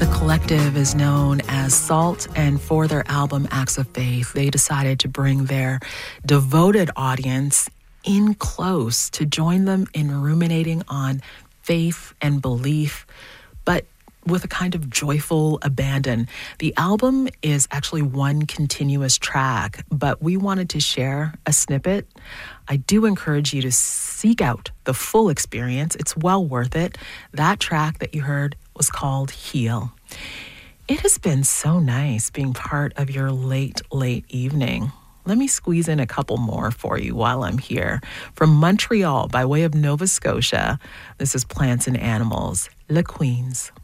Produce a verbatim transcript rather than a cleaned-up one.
The collective is known as SAULT, and for their album Acts of Faith, they decided to bring their devoted audience in close to join them in ruminating on faith and belief, but with a kind of joyful abandon. The album is actually one continuous track, but we wanted to share a snippet. I do encourage you to seek out the full experience. It's well worth it. That track that you heard was called Heal. It has been so nice being part of your late, late evening. Let me squeeze in a couple more for you while I'm here. From Montreal, by way of Nova Scotia, this is Plants and Animals, Les Queens.